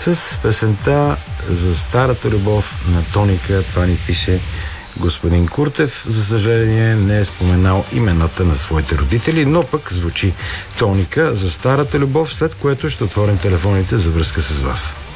с песента за старата любов на Тоника. Това ни пише господин Куртев. За съжаление не е споменал имената на своите родители, но пък звучи Тоника за старата любов, след което ще отворим телефоните за връзка с вас.